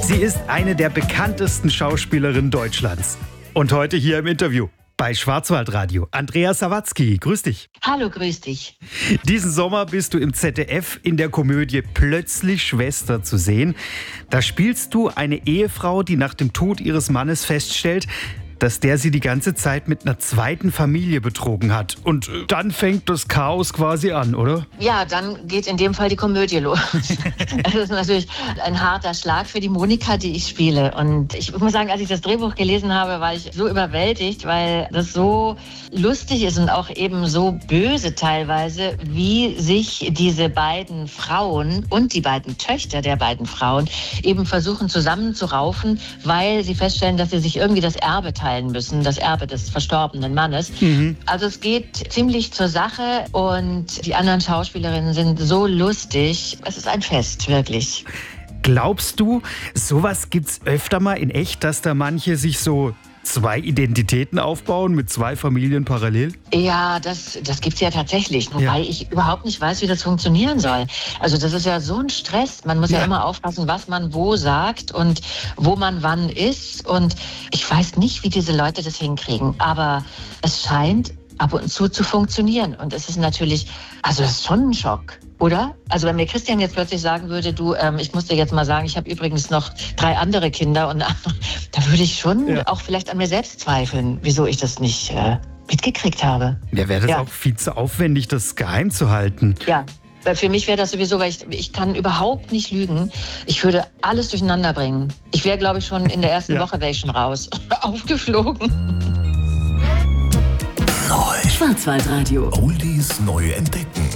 Sie ist eine der bekanntesten Schauspielerinnen Deutschlands. Und heute hier im Interview bei Schwarzwaldradio. Andrea Sawatzki, grüß dich. Hallo, grüß dich. Diesen Sommer bist du im ZDF in der Komödie Plötzlich Schwester zu sehen. Da spielst du eine Ehefrau, die nach dem Tod ihres Mannes feststellt, dass der sie die ganze Zeit mit einer zweiten Familie betrogen hat. Und dann fängt das Chaos quasi an, oder? Ja, dann geht in dem Fall die Komödie los. Das ist natürlich ein harter Schlag für die Monika, die ich spiele. Und ich muss sagen, als ich das Drehbuch gelesen habe, war ich so überwältigt, weil das so lustig ist und auch eben so böse teilweise, wie sich diese beiden Frauen und die beiden Töchter der beiden Frauen eben versuchen zusammenzuraufen, weil sie feststellen, dass sie sich irgendwie das Erbe teilen müssen, das Erbe des verstorbenen Mannes. Also es geht ziemlich zur Sache und die anderen Schauspielerinnen sind so lustig. Es ist ein Fest, wirklich. Glaubst du, sowas gibt's öfter mal in echt, dass da manche sich so zwei Identitäten aufbauen mit zwei Familien parallel? Ja, das gibt's ja tatsächlich. Wobei ich überhaupt nicht weiß, wie das funktionieren soll. Also das ist ja so ein Stress. Man muss ja immer aufpassen, was man wo sagt und wo man wann ist. Und ich weiß nicht, wie diese Leute das hinkriegen. Aber es scheint ab und zu funktionieren. Und es ist natürlich, also das ist schon ein Schock. Oder? Also wenn mir Christian jetzt plötzlich sagen würde, du, ich muss dir jetzt mal sagen, ich habe übrigens noch 3 andere Kinder und da würde ich schon auch vielleicht an mir selbst zweifeln, wieso ich das nicht mitgekriegt habe. Ja, wäre das auch viel zu aufwendig, das geheim zu halten. Ja, weil für mich wäre das sowieso, weil ich kann überhaupt nicht lügen. Ich würde alles durcheinander bringen. Ich wäre, glaube ich, schon in der ersten Woche wäre ich schon raus. Aufgeflogen. Neu. Schwarzwaldradio. Oldies neu entdecken.